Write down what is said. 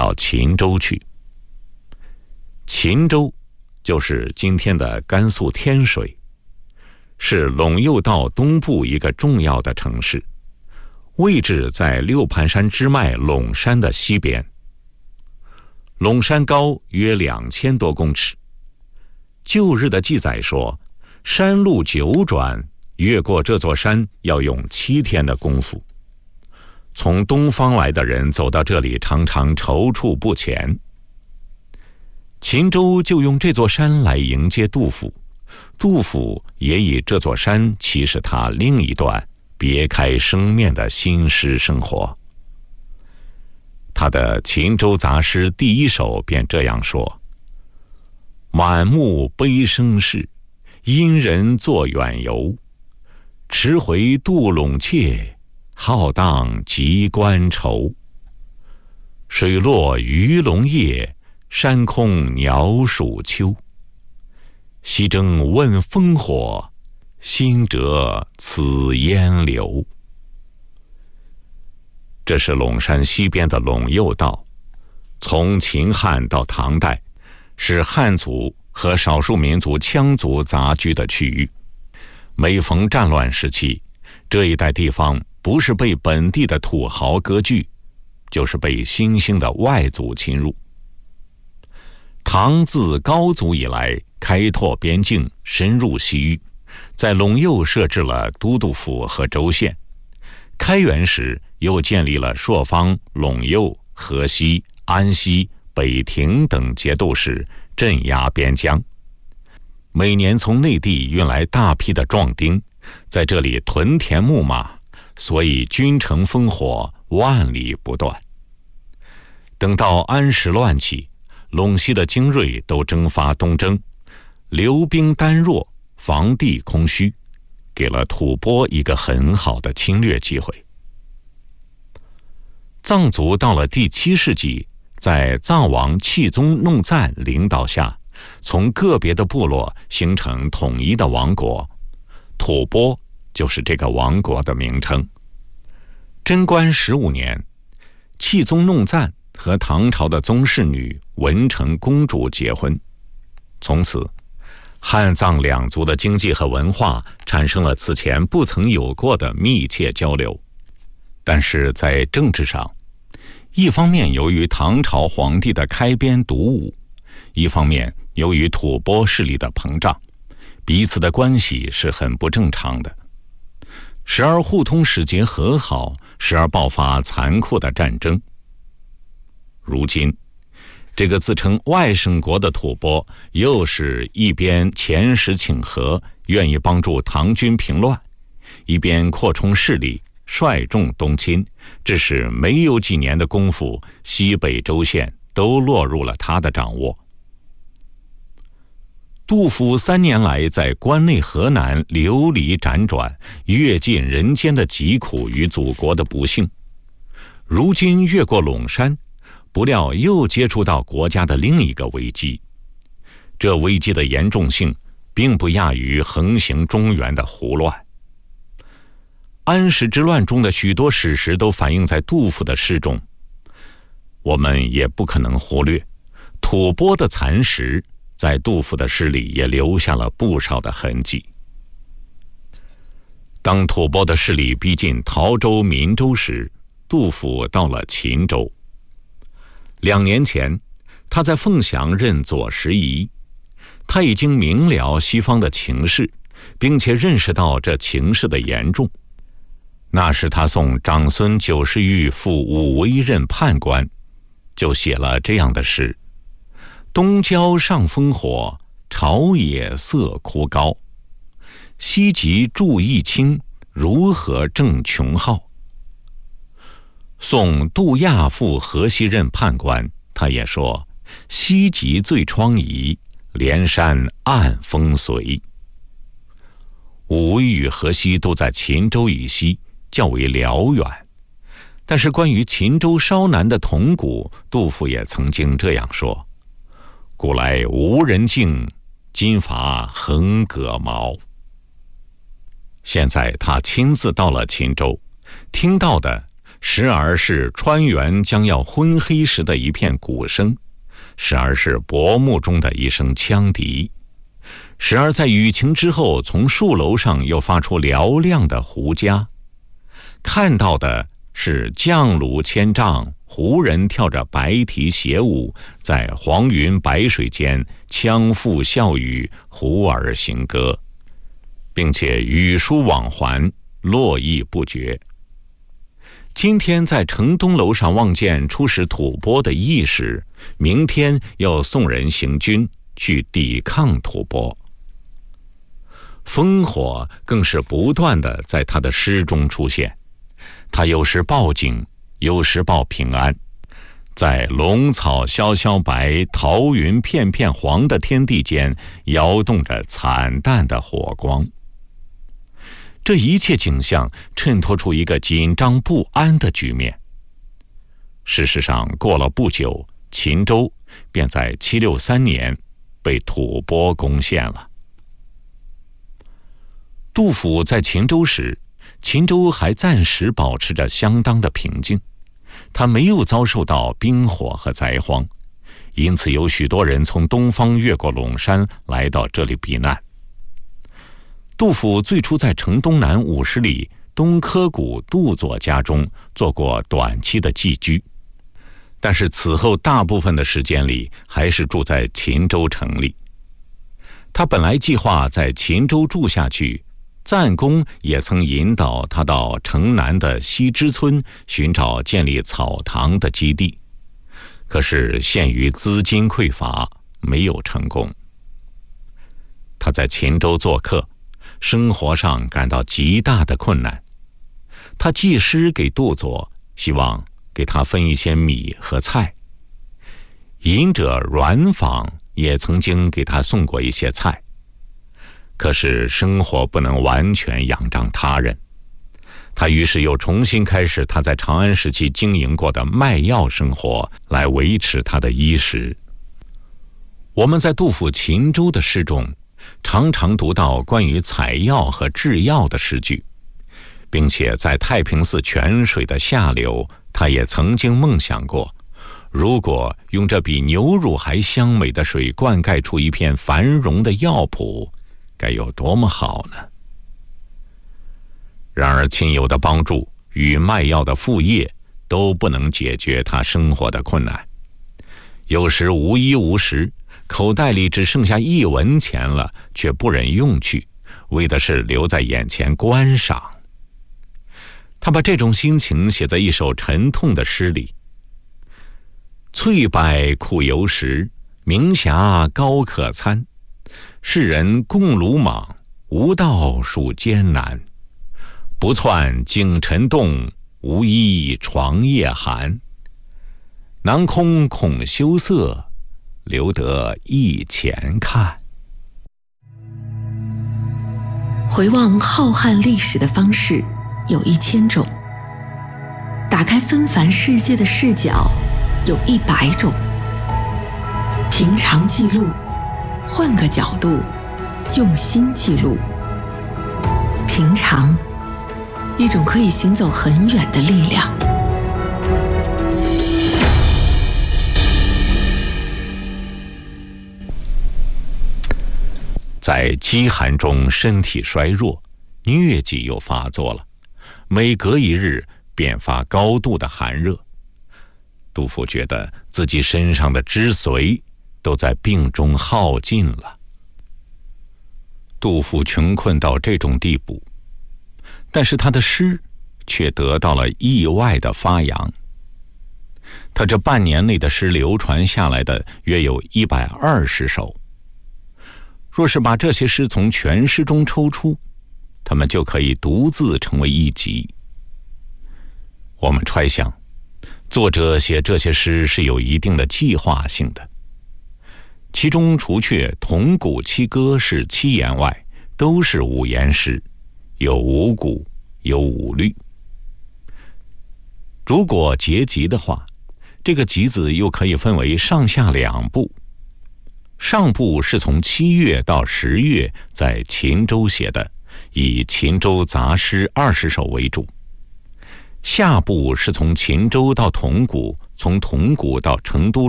到秦州去。秦州就是今天的甘肃天水，是陇右道东部一个重要的城市，位置在六盘山支脉陇山的西边。陇山高约2000多公尺，旧日的记载说，山路9转，越过这座山要用7天的功夫。从东方来的人走到这里，常常踌躇不前。秦州就用这座山来迎接杜甫，杜甫也以这座山启示他另一段别开生面的新诗生活。他的《秦州杂诗》第1首便这样说：满目悲生事，因人作远游。迟回杜陇切，浩荡急关愁。水落鱼龙夜，山空鸟属秋。西征问烽火，心折此烟流。这是陇山西边的陇右道，从秦汉到唐代，是汉族和少数民族羌族杂居的区域。每逢战乱时期，这一带地方不是被本地的土豪割据，就是被新兴的外族侵入。唐自高祖以来，开拓边境，深入西域，在陇右设置了都督府和州县。开元时又建立了朔方、陇右、河西、安西、北庭等节度使，镇压边疆。每年从内地运来大批的壮丁，在这里屯田牧马，所以君城烽火万里不断。等到安史乱起，陇西的精锐都征发东征，留兵单弱，防地空虚，给了吐蕃一个很好的侵略机会。藏族到了第7世纪，在藏王契宗弄赞领导下，从个别的部落形成统一的王国，吐蕃就是这个王国的名称。贞观15年，契宗弄赞和唐朝的宗室女文成公主结婚，从此汉藏两族的经济和文化产生了此前不曾有过的密切交流。但是在政治上，一方面由于唐朝皇帝的开边独武，一方面由于吐蕃势力的膨胀，彼此的关系是很不正常的，时而互通使节和好，时而爆发残酷的战争。如今这个自称外省国的吐蕃，又是一边遣使请和，愿意帮助唐军平乱，一边扩充势力，率众东侵，致使没有几年的功夫，西北州县都落入了他的掌握。杜甫3年来在关内河南流离辗转，阅尽人间的疾苦与祖国的不幸。如今越过陇山，不料又接触到国家的另一个危机。这危机的严重性并不亚于横行中原的胡乱。安史之乱中的许多史实都反映在杜甫的诗中，我们也不可能忽略吐蕃的蚕食在杜甫的诗里也留下了不少的痕迹。当吐蕃的势力逼近陶州、岷州时，杜甫到了秦州。2年前，他在凤翔任左拾遗，他已经明了西方的情势，并且认识到这情势的严重。那时他送长孙九世玉赴武威任判官，就写了这样的诗：东郊上烽火，朝野色枯高。西极注意清，如何正穷浩？送杜亚赴河西任判官，他也说：西极最疮痍，连山暗风随。武威与河西都在秦州以西，较为辽远。但是关于秦州稍南的铜鼓，杜甫也曾经这样说：古来无人敬，今伐横戈矛。现在他亲自到了秦州，听到的时而是川原将要昏黑时的一片鼓声，时而是薄暮中的一声羌笛，时而在雨晴之后从树楼上又发出嘹亮的胡笳。看到的是将虏千丈，胡人跳着白蹄鞋舞，在黄云白水间腔赋笑语，胡儿行歌，并且语书往还，络绎不绝。今天在城东楼上望见出使吐蕃的义士，明天要送人行军去抵抗吐蕃。烽火更是不断地在他的诗中出现，他有时报警，有时报平安，在龙草萧萧白，桃云片片黄的天地间摇动着惨淡的火光。这一切景象衬托出一个紧张不安的局面。事实上，过了不久，秦州便在763年被吐蕃攻陷了。杜甫在秦州时，秦州还暂时保持着相当的平静，他没有遭受到兵火和灾荒，因此有许多人从东方越过陇山来到这里避难。杜甫最初在城东南50里东柯谷杜作家中做过短期的寄居，但是此后大部分的时间里还是住在秦州城里。他本来计划在秦州住下去，赞公也曾引导他到城南的西支村寻找建立草堂的基地，可是限于资金匮乏，没有成功。他在秦州做客，生活上感到极大的困难。他寄诗给杜作，希望给他分一些米和菜。隐者阮坊也曾经给他送过一些菜，可是生活不能完全仰仗他人。他于是又重新开始他在长安时期经营过的卖药生活，来维持他的衣食。我们在杜甫秦州的诗中常常读到关于采药和制药的诗句，并且在太平寺泉水的下流，他也曾经梦想过，如果用这比牛乳还香美的水灌溉出一片繁荣的药圃，该有多么好呢？然而亲友的帮助与卖药的副业都不能解决他生活的困难，有时无衣无食，口袋里只剩下1文钱了，却不忍用去，为的是留在眼前观赏。他把这种心情写在一首沉痛的诗里：翠柏苦犹食，明霞高可餐。世人共鲁莽，无道属艰难。不窜景晨动，无衣床夜寒。囊空恐羞涩，留得一钱看。 回望浩瀚历史的方式有1000种，打开纷繁世界的视角有100种。平常记录，换个角度，用心记录。平常，一种可以行走很远的力量。 在饥寒中身体衰弱，疟疾又发作了，每隔1日便发高度的寒热。杜甫觉得自己身上的脂髓都在病中耗尽了。杜甫穷困到这种地步，但是他的诗却得到了意外的发扬。他这半年内的诗流传下来的约有120首。若是把这些诗从全诗中抽出，它们就可以独自成为一集。我们揣想，作者写这些诗是有一定的计划性的，其中除却铜鼓七歌是7言外，都是5言诗，有5鼓，有5律。如果结集的话，这个集子又可以分为上下2部。上部是从7月到10月在秦州写的，以秦州杂诗20首为主。 下部是从秦州到铜鼓，从铜鼓到成都